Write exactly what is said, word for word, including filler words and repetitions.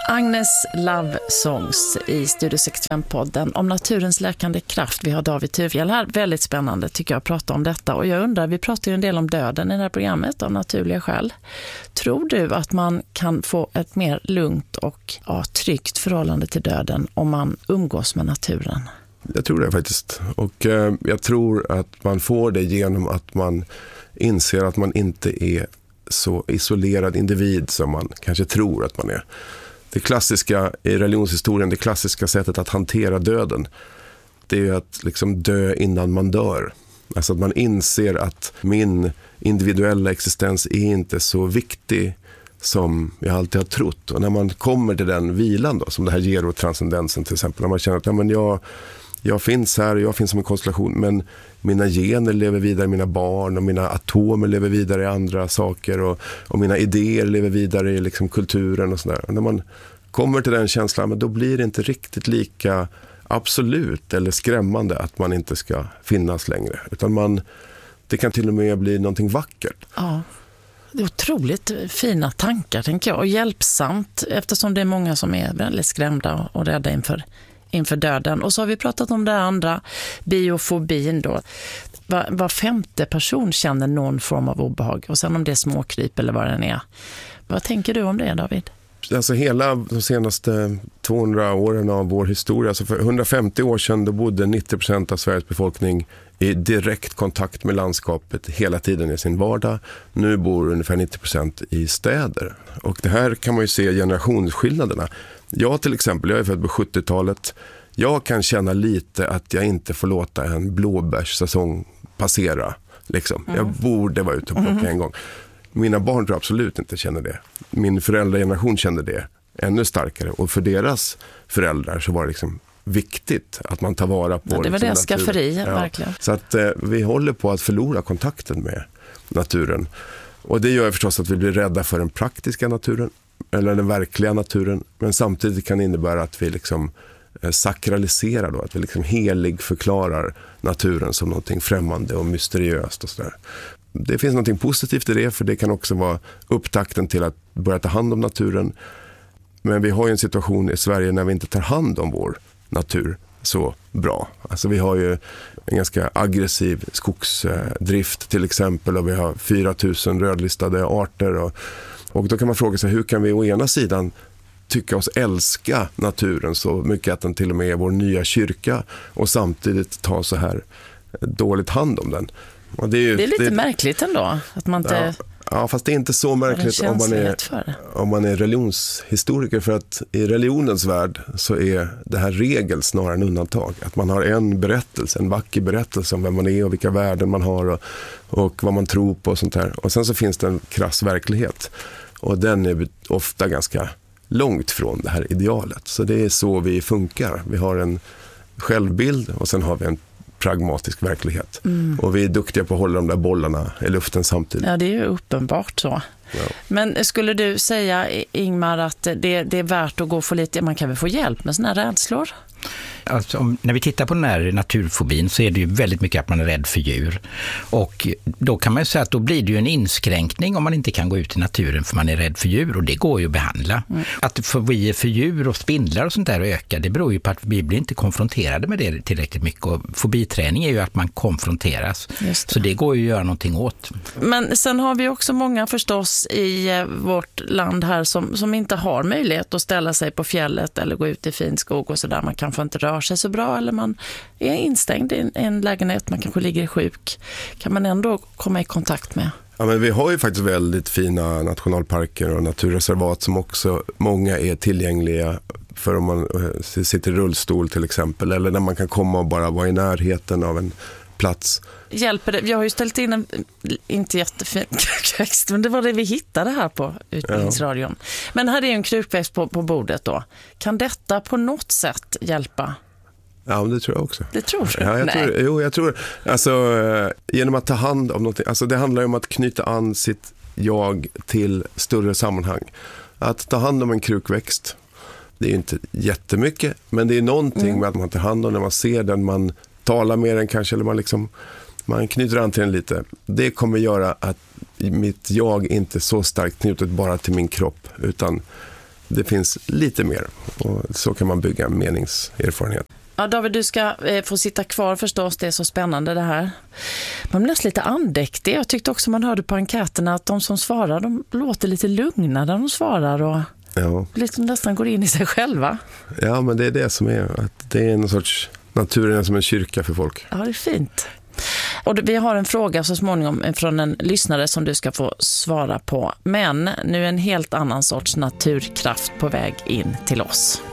Agnes Love Songs i Studio sextiofem-podden om naturens läkande kraft. Vi har David Tuvjell här. Väldigt spännande tycker jag att prata om detta. Och jag undrar, vi pratar ju en del om döden i det här programmet av naturliga skäl. Tror du att man kan få ett mer lugnt och ja, tryggt förhållande till döden om man umgås med naturen? Jag tror det faktiskt. Och eh, jag tror att man får det genom att man inser att man inte är så isolerad individ som man kanske tror att man är. Det klassiska i religionshistorien, det klassiska sättet att hantera döden, det är att liksom dö innan man dör. Alltså att man inser att min individuella existens är inte så viktig som jag alltid har trott. Och när man kommer till den vilan då, som det här gerotranscendensen till exempel, när man känner att ja, men jag, jag finns här och jag finns som en konstellation, men mina gener lever vidare i mina barn och mina atomer lever vidare i andra saker och, och mina idéer lever vidare i liksom kulturen och sådär. Och när man kommer till den känslan, men då blir det inte riktigt lika absolut eller skrämmande att man inte ska finnas längre. Utan man, det kan till och med bli någonting vackert. Ja, det är otroligt fina tankar tänker jag och hjälpsamt eftersom det är många som är väldigt skrämda och rädda inför inför döden. Och så har vi pratat om det andra, biofobin då. Var, var femte person känner någon form av obehag. Och sen om det är småkryp eller vad den är. Vad tänker du om det, David? Alltså hela de senaste tvåhundra åren av vår historia, alltså för hundrafemtio år sedan då bodde nittio procent av Sveriges befolkning i direkt kontakt med landskapet hela tiden i sin vardag. Nu bor ungefär nittio procent i städer. Och det här kan man ju se generationsskillnaderna. Jag till exempel, jag är född på sjuttiotalet. Jag kan känna lite att jag inte får låta en blåbärssäsong passera. Liksom. Mm. Jag borde vara ute och plocka mm. en gång. Mina barn tror absolut inte känner det. Min föräldrageneration kände det ännu starkare. Och för deras föräldrar så var det liksom viktigt att man tar vara på ja, det var liksom, det skafferi, ja. Verkligen. Så att eh, vi håller på att förlora kontakten med naturen. Och det gör förstås att vi blir rädda för den praktiska naturen eller den verkliga naturen, men samtidigt kan det innebära att vi liksom eh, sakraliserar då, att vi liksom helig förklarar naturen som någonting främmande och mysteriöst och sådär. Det finns någonting positivt i det, för det kan också vara upptakten till att börja ta hand om naturen. Men vi har ju en situation i Sverige när vi inte tar hand om vår natur så bra. Alltså vi har ju en ganska aggressiv skogsdrift till exempel, och vi har fyra tusen rödlistade arter och, och då kan man fråga sig, hur kan vi å ena sidan tycka oss älska naturen så mycket att den till och med är vår nya kyrka och samtidigt ta så här dåligt hand om den. Och det, är ju, det är lite det, märkligt ändå att man inte... Ja. Ja, fast det är inte så märkligt om man, är, om man är religionshistoriker, för att i religionens värld så är det här regel snarare än undantag. Att man har en berättelse, en vacker berättelse om vem man är och vilka värden man har och, och vad man tror på och sånt här. Och sen så finns det en krass verklighet och den är ofta ganska långt från det här idealet. Så det är så vi funkar. Vi har en självbild och sen har vi en pragmatisk verklighet. Mm. Och vi är duktiga på att hålla de där bollarna i luften samtidigt. Ja, det är ju uppenbart så. Ja. Men skulle du säga, Ingmar, att det, det är värt att gå för lite, man kan väl få hjälp med såna här rädslor? Alltså, om, när vi tittar på den här naturfobin så är det ju väldigt mycket att man är rädd för djur. Och då kan man ju säga att då blir det ju en inskränkning om man inte kan gå ut i naturen för man är rädd för djur, och det går ju att behandla. Mm. Att fobier för djur och spindlar och sånt där ökar, det beror ju på att vi blir inte konfronterade med det tillräckligt mycket. Och fobiträning är ju att man konfronteras. Det. Så det går ju att göra någonting åt. Men sen har vi också många förstås i vårt land här som, som inte har möjlighet att ställa sig på fjället eller gå ut i fin skog och sådär. Man kan få inte röra sig så bra, eller man är instängd i en lägenhet, man kanske ligger sjuk. Kan man ändå komma i kontakt med? Ja, men vi har ju faktiskt väldigt fina nationalparker och naturreservat som också många är tillgängliga för om man sitter i rullstol till exempel, eller när man kan komma och bara vara i närheten av en plats. Hjälper det? Jag har ju ställt in en inte jättefin krukväxt, men det var det vi hittade här på Utbildningsradion. Ja. Men här är ju en krukväxt på, på bordet då. Kan detta på något sätt hjälpa? Ja, det tror jag också. Det tror du? Ja, jag Nej. tror, jo, jag tror, alltså genom att ta hand om någonting, alltså det handlar ju om att knyta an sitt jag till större sammanhang. Att ta hand om en krukväxt, det är ju inte jättemycket, men det är någonting mm. med att man tar hand om när man ser den, man talar med den kanske, eller man liksom man knyter an till den lite. Det kommer göra att mitt jag inte är så starkt knutet bara till min kropp, utan det finns lite mer. Och så kan man bygga meningserfarenhet. Ja, David, du ska eh, få sitta kvar förstås. Det är så spännande det här. Man blir nästan lite andäktig. Jag tyckte också man hörde på enkäterna att de som svarar, de låter lite lugna när de svarar och ja. liksom nästan går in i sig själva. Ja, men det är det som är. Att det är en sorts, naturen är som en kyrka för folk. Ja, det är fint. Och vi har en fråga så småningom från en lyssnare som du ska få svara på. Men nu är en helt annan sorts naturkraft på väg in till oss.